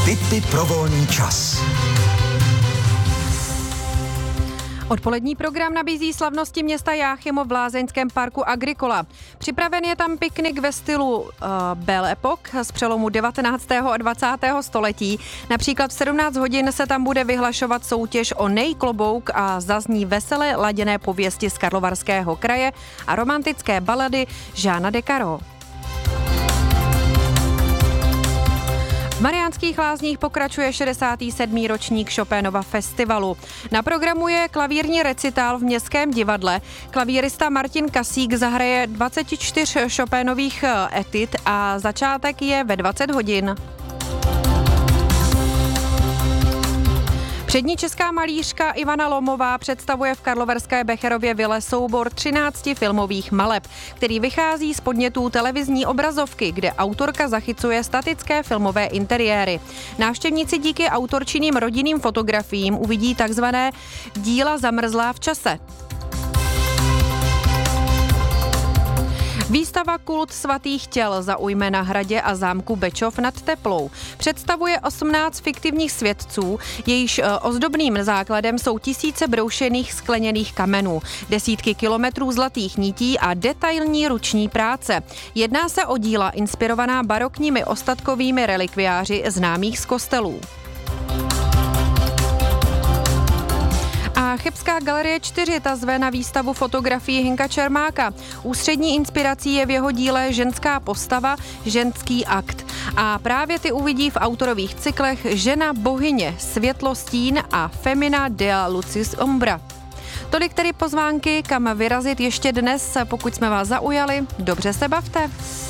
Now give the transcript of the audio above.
Tipy pro volný čas. Odpolední program nabízí slavnosti města Jáchymov v lázeňském parku Agricola. Připraven je tam piknik ve stylu Belle Époque z přelomu 19. a 20. století. Například v 17 hodin se tam bude vyhlašovat soutěž o nejklobouk a zazní veselé laděné pověsti z Karlovarského kraje a romantické balady Jeana de Caro. V Mariánských Lázních pokračuje 67. ročník Chopinova festivalu. Na programu je klavírní recitál v Městském divadle. Klavírista Martin Kasík zahraje 24 Chopinových etud a začátek je ve 20 hodin. Přední česká malířka Ivana Lomová představuje v karlovarské Becherově vile soubor 13 filmových maleb, který vychází z podnětů televizní obrazovky, kde autorka zachycuje statické filmové interiéry. Návštěvníci díky autorčiným rodinným fotografiím uvidí takzvané díla zamrzlá v čase. Výstava Kult svatých těl zaujme na hradě a zámku Bečov nad Teplou. Představuje 18 fiktivních světců, jejichž ozdobným základem jsou tisíce broušených skleněných kamenů, desítky kilometrů zlatých nití a detailní ruční práce. Jedná se o díla inspirovaná barokními ostatkovými relikviáři známých z kostelů. A Chebská galerie 4 ta zve na výstavu fotografii Hynka Čermáka. Ústřední inspirací je v jeho díle ženská postava, ženský akt. A právě ty uvidí v autorových cyklech Žena bohyně, Světlostín a Femina dea lucis ombra. Tolik tedy pozvánky, kam vyrazit ještě dnes, pokud jsme vás zaujali. Dobře se bavte.